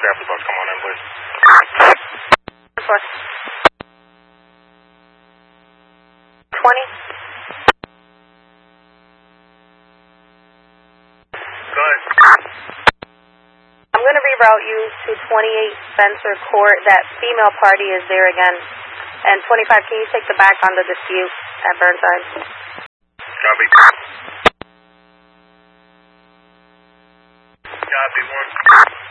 grab the bus. Come on in, please. 20. Go ahead. I'm going to reroute you to 28 Spencer Court. That female party is there again. And 25, can you take the back on the dispute at Burnside? Copy. Copy, 1.